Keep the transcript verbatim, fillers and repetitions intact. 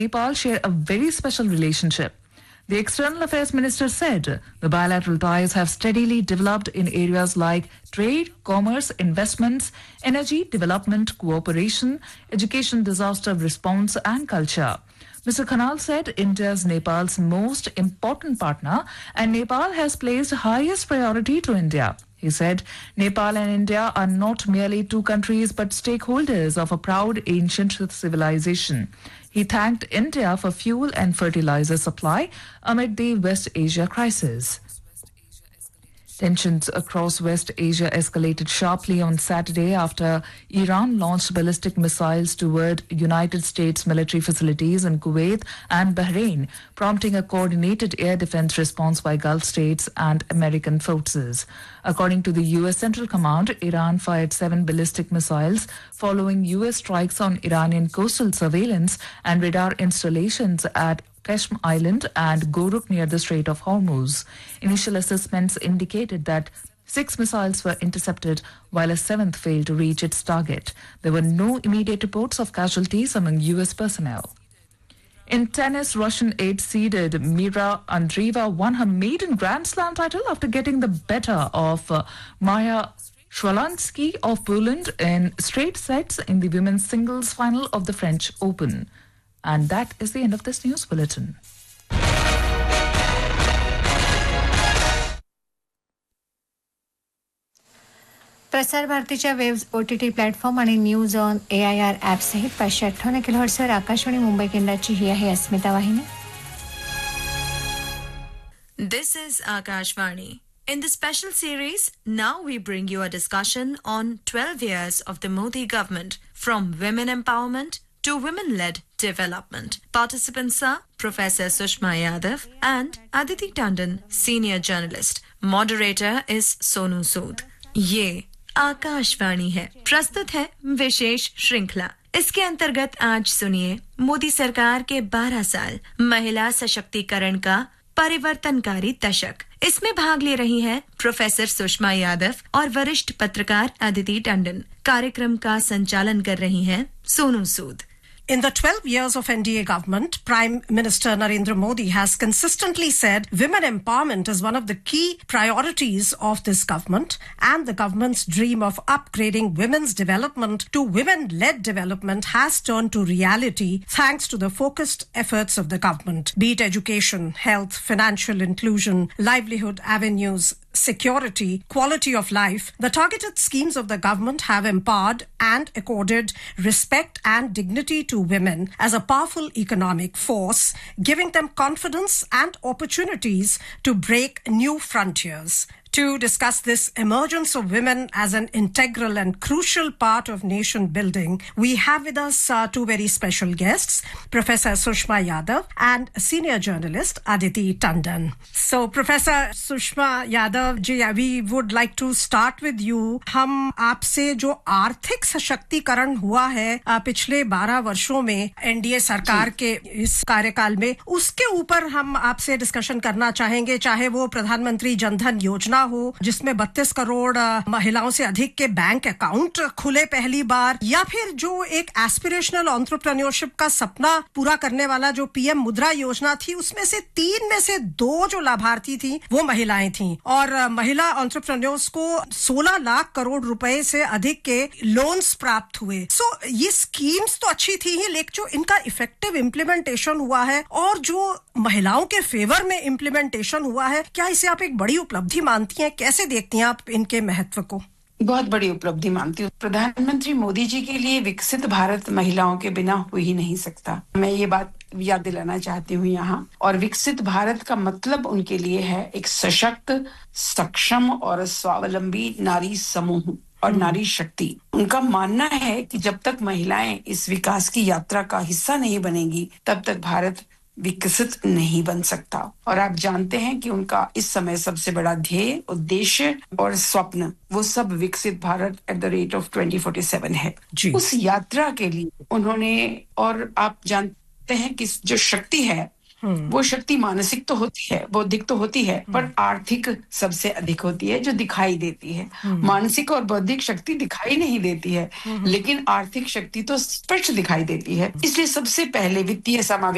Nepal share a very special relationship. The External Affairs Minister said the bilateral ties have steadily developed in areas like trade, commerce, investments, energy, development, cooperation, education, disaster response, and culture. Mister Khanal said India is Nepal's most important partner and Nepal has placed highest priority to India. He said Nepal and India are not merely two countries but stakeholders of a proud ancient civilization. He thanked India for fuel and fertilizer supply amid the West Asia crisis. Tensions across West Asia escalated sharply on Saturday after Iran launched ballistic missiles toward United States military facilities in Kuwait and Bahrain, prompting a coordinated air defense response by Gulf states and American forces. According to the U S Central Command, Iran fired seven ballistic missiles following U S strikes on Iranian coastal surveillance and radar installations at Qashm Island and Goruk near the Strait of Hormuz. Initial assessments indicated that six missiles were intercepted while a seventh failed to reach its target. There were no immediate reports of casualties among U S personnel. In tennis, Russian eight-seeded Mira Andreeva won her maiden Grand Slam title after getting the better of uh, Maya Shwalansky of Poland in straight sets in the women's singles final of the French Open. And that is the end of this news bulletin. प्रसार भारतीच्या waves OTT platform आणि news on A I R app सहित पाचशे अठ्ठावन्न किलोहर्ट्झवर आकाशवाणी मुंबई केंद्राची ही आहे अस्मिता वाहिनी. This is Akashvani. In the special series, now we bring you a discussion on twelve years of the Modi government, from women empowerment to women-led development. Participants are Professor Sushma Yadav and Aditi Tandon, senior journalist. Moderator is Sonu Sood. ये आकाशवाणी है. प्रस्तुत है विशेष श्रृंखला. इसके अंतर्गत आज सुनिए मोदी सरकार के बारह साल महिला सशक्तिकरण का परिवर्तनकारी दशक. इसमें भाग ले रही हैं प्रोफेसर सुषमा यादव और वरिष्ठ पत्रकार अदिति टंडन. कार्यक्रम का संचालन कर रही हैं Sonu Sood. In the twelve years of N D A government, Prime Minister Narendra Modi has consistently said women empowerment is one of the key priorities of this government, and the government's dream of upgrading women's development to women-led development has turned to reality thanks to the focused efforts of the government, be it education, health, financial inclusion, livelihood avenues, security, quality of life. The targeted schemes of the government have empowered and accorded respect and dignity to women as a powerful economic force, giving them confidence and opportunities to break new frontiers. To discuss this emergence of women as an integral and crucial part of nation building, we have with us uh, two very special guests, Professor Sushma Yadav and senior journalist Aditi Tandon. So, Professor Sushma Yadav ji, we would like to start with you. हम आपसे जो आर्थिक सशक्तिकरण हुआ है पिछले बारह वर्षों में एनडीए सरकार के इस कार्यकाल में, उसके ऊपर हम आपसे डिस्कशन करना चाहेंगे. चाहे वो प्रधानमंत्री जनधन योजना हो जिसमें बत्तीस करोड़ महिलाओं से अधिक के बैंक अकाउंट खुले पहली बार, या फिर जो एक एस्पिरेशनल एंटरप्रेन्योरशिप का सपना पूरा करने वाला जो पीएम मुद्रा योजना थी, उसमें से तीन में से दो जो लाभार्थी थी वो महिलाएं थीं और महिला एंटरप्रेन्योर्स को सोलह लाख करोड़ रुपए से अधिक के लोन्स प्राप्त हुए. सो so, ये स्कीम्स तो अच्छी थी ही, लेकिन जो इनका इफेक्टिव इम्प्लीमेंटेशन हुआ है और जो महिलाओं के फेवर में इम्प्लीमेंटेशन हुआ है, क्या इसे आप एक बड़ी उपलब्धि मानती हैं? कैसे देखती हैं आप इनके महत्व को? बहुत बड़ी उपलब्धि मानती हूँ. प्रधानमंत्री मोदी जी के लिए विकसित भारत महिलाओं के बिना हो ही नहीं सकता. मैं ये बात याद दिलाना चाहती हूँ यहाँ. और विकसित भारत का मतलब उनके लिए है एक सशक्त, सक्षम और स्वावलंबी नारी समूह और नारी शक्ति. उनका मानना है कि जब तक महिलाएं इस विकास की यात्रा का हिस्सा नहीं बनेंगी, तब तक भारत विकसित नहीं बन सकता. और आप जानते हैं कि उनका इस समय सबसे बड़ा ध्येय, उद्देश्य और स्वप्न वो सब विकसित Bharat at the rate of twenty forty seven है. उस यात्रा के लिए उन्होंने, और आप जानते हैं कि जो शक्ति है वो शक्ति मानसिक तो होती है, बौद्धिक तो होती है, पर आर्थिक सबसे अधिक होती है जो दिखाई देती है. मानसिक और बौद्धिक शक्ति दिखाई नहीं देती है, लेकिन आर्थिक शक्ति तो स्पष्ट दिखाई देती है. इसलिए सबसे पहले वित्तीय समावेश